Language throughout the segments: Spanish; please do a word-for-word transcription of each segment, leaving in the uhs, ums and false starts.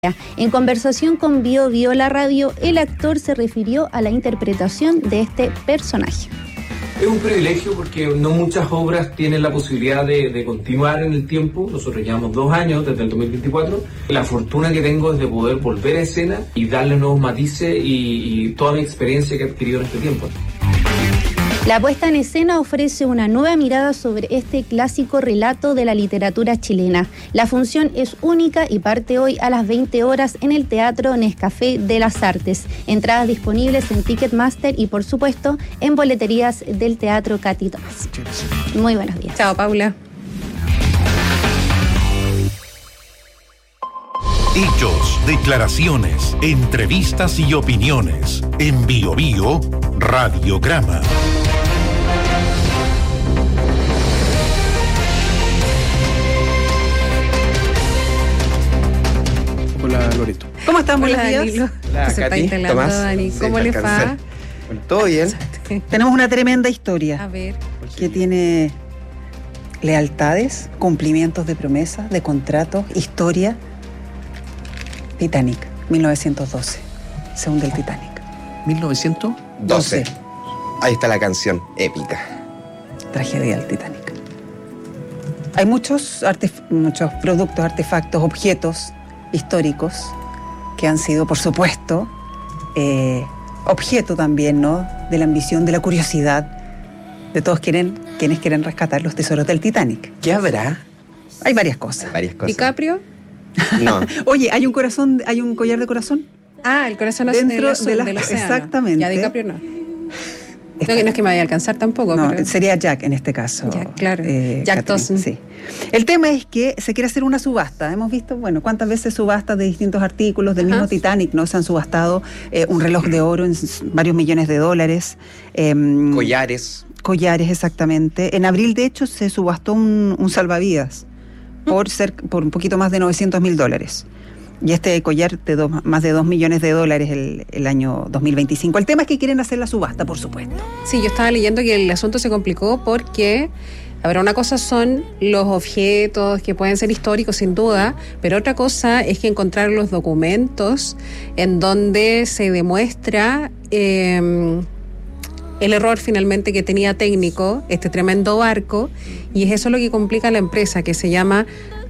En conversación con Bio Bio La Radio, el actor se refirió a la interpretación de este personaje. Es un privilegio porque no muchas obras tienen la posibilidad de, de continuar en el tiempo. Nosotros llevamos dos años, desde el dos mil veinticuatro. La fortuna que tengo es de poder volver a escena y darle nuevos matices y, y toda mi experiencia que he adquirido en este tiempo. La puesta en escena ofrece una nueva mirada sobre este clásico relato de la literatura chilena. La función es única y parte hoy a las veinte horas en el Teatro Nescafé de las Artes. Entradas disponibles en Ticketmaster y, por supuesto, en boleterías del Teatro Cati Tomás. Muy buenos días. Chao, Paula. Hechos, declaraciones, entrevistas y opiniones. En Bio Bio Radiograma. Hola, Loreto. ¿Cómo están? Hola, Buenos días. Hola, Se Katy, está instalando, Tomás. Dani. ¿Cómo Sí, les va? Bueno, todo bien. Tenemos una tremenda historia A ver. que tiene lealtades, cumplimientos de promesas, de contratos, historia. Titanic, mil novecientos doce. Se hunde el Titanic. mil novecientos doce. Ahí está la canción épica. Tragedia del Titanic. Hay muchos, artef- muchos productos, artefactos, objetos históricos que han sido, por supuesto, eh, objeto también, ¿no?, de la ambición, de la curiosidad de todos quieren, quienes quieren rescatar los tesoros del Titanic. ¿Qué habrá? Hay varias cosas. Varias cosas. ¿DiCaprio? No. Oye, hay un corazón, hay un collar de corazón. Ah, el corazón Dentro del, azul, de la- del océano. exactamente. Ya, DiCaprio no. No, que no es que me vaya a alcanzar tampoco. No, pero... sería Jack en este caso. Jack, claro. eh, Jack Catherine, Dawson. sí. El tema es que se quiere hacer una subasta. Hemos visto, bueno, cuántas veces subastas de distintos artículos del Ajá. mismo Titanic, ¿no? Se han subastado eh, un reloj de oro en s- varios millones de dólares. eh, Collares. Collares, exactamente. En abril, de hecho, se subastó un, un salvavidas por, ser, por un poquito más de novecientos mil dólares. Y este collar de dos, más de dos millones de dólares el, el año dos mil veinticinco. El tema es que quieren hacer la subasta, por supuesto. Sí, yo estaba leyendo que el asunto se complicó porque, a ver, una cosa son los objetos que pueden ser históricos sin duda, pero otra cosa es que encontrar los documentos en donde se demuestra eh, el error finalmente que tenía técnico este tremendo barco, y es eso lo que complica a la empresa, que se llama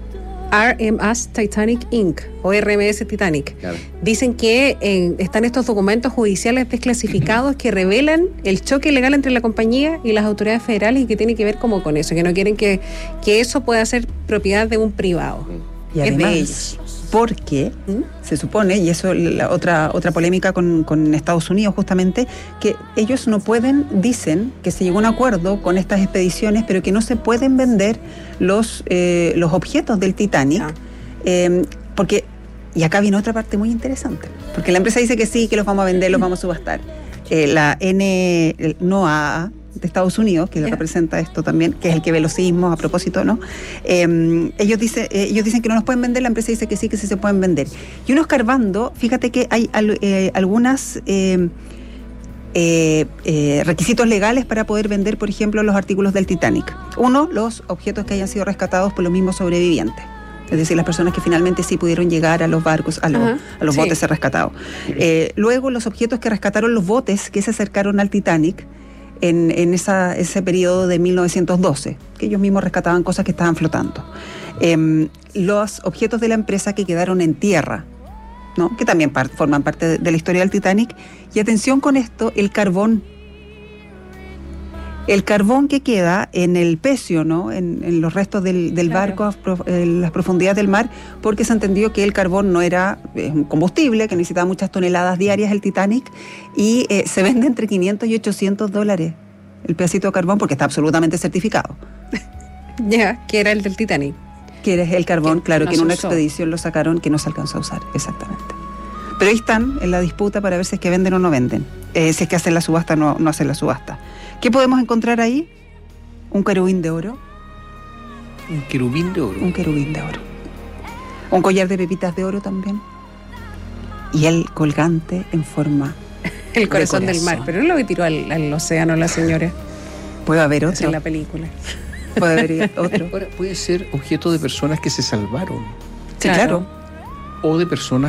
R M S Titanic Incorporated o R M S Titanic. Claro. Dicen que eh, están estos documentos judiciales desclasificados que revelan el choque legal entre la compañía y las autoridades federales y que tiene que ver como con eso, que no quieren que, que eso pueda ser propiedad de un privado. Y Es de además, ellos. porque ¿Mm? se supone, y eso la otra otra polémica con, con Estados Unidos justamente, que ellos no pueden, dicen que se llegó a un acuerdo con estas expediciones, pero que no se pueden vender los, eh, los objetos del Titanic, Ah. eh, porque, y acá viene otra parte muy interesante, porque la empresa dice que sí, que los vamos a vender, los vamos a subastar. Eh, la N, el NOAA de Estados Unidos, que Ya. representa esto también, que es el que ve los sismos a propósito, ¿no? Eh, ellos, dice, eh, ellos dicen que no los pueden vender, la empresa dice que sí, que sí se pueden vender. Y uno escarbando, fíjate que hay al, eh, algunas eh, eh, eh, requisitos legales para poder vender, por ejemplo, los artículos del Titanic. Uno, los objetos que hayan sido rescatados por los mismos sobrevivientes. Es decir, las personas que finalmente sí pudieron llegar a los barcos, a los, Ajá, a los sí. botes rescatados. Eh, luego, los objetos que rescataron los botes que se acercaron al Titanic en, en esa, ese periodo de mil novecientos doce, que ellos mismos rescataban cosas que estaban flotando. Eh, los objetos de la empresa que quedaron en tierra, ¿no?, que también par- forman parte de, de la historia del Titanic. Y atención con esto, el carbón. El carbón que queda en el pecio, ¿no?, en, en los restos del, del Claro. barco, a prof- en las profundidades del mar, porque se entendió que el carbón no era eh, un combustible, que necesitaba muchas toneladas diarias el Titanic, y eh, se vende entre quinientos y ochocientos dólares el pedacito de carbón, porque está absolutamente certificado. Ya, que era el del Titanic. Que es el carbón, Que claro, no que en se una usó. expedición lo sacaron, que no se alcanzó a usar, exactamente. Pero ahí están en la disputa para ver si es que venden o no venden. Eh, si es que hacen la subasta o no, no hacen la subasta. ¿Qué podemos encontrar ahí? Un querubín de oro. Un querubín de oro. Un querubín de oro. Un collar de pepitas de oro también. Y el colgante en forma El corazón de del mar. corazón. Pero no lo que tiró al, al océano la señora. Puede haber Esa otro. es la película. Puede haber otro. Ahora, puede ser objeto de personas que se salvaron. Sí, claro. o de personas